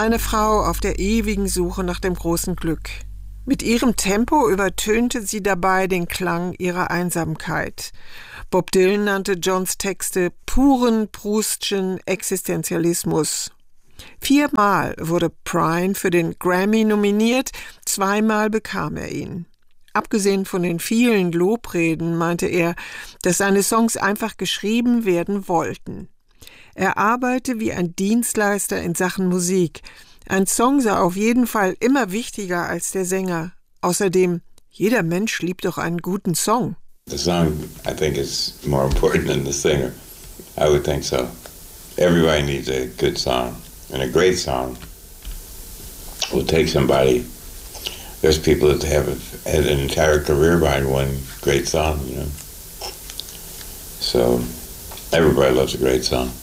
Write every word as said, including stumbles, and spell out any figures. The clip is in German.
Eine Frau auf der ewigen Suche nach dem großen Glück. Mit ihrem Tempo übertönte sie dabei den Klang ihrer Einsamkeit. Bob Dylan nannte Johns Texte puren Proustschen Existenzialismus. Viermal wurde Prine für den Grammy nominiert, zweimal bekam er ihn. Abgesehen von den vielen Lobreden meinte er, dass seine Songs einfach geschrieben werden wollten. Er arbeite wie ein Dienstleister in Sachen Musik. Ein Song sei auf jeden Fall immer wichtiger als der Sänger. Außerdem, jeder Mensch liebt doch einen guten Song. The song, I think, is more important than the singer. I would think so. Everybody needs a good song. And a great song will take somebody. There's people that have had an entire career behind one great song, you know. So everybody loves a great song.